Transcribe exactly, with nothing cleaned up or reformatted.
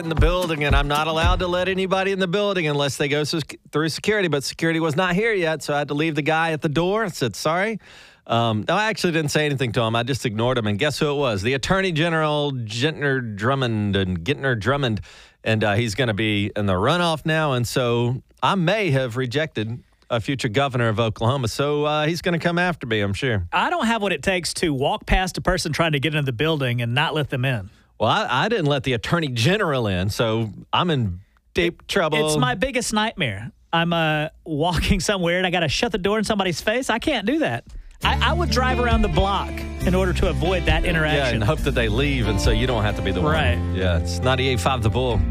in the building, and I'm not allowed to let anybody in the building unless they go through security. But security was not here yet, so I had to leave the guy at the door. I said, sorry. Um, no, I actually didn't say anything to him. I just ignored him. And guess who it was? The Attorney General, Gentner Drummond, and Gentner Drummond. And uh, he's going to be in the runoff now. And so I may have rejected a future governor of Oklahoma. So uh, he's going to come after me, I'm sure. I don't have what it takes to walk past a person trying to get into the building and not let them in. Well, I, I didn't let the Attorney General in, so I'm in deep trouble. It's my biggest nightmare. I'm uh, walking somewhere and I got to shut the door in somebody's face. I can't do that. I, I would drive around the block in order to avoid that interaction. Yeah, and hope that they leave, and so you don't have to be the one. Right. Yeah, it's ninety-eight point five The Bull.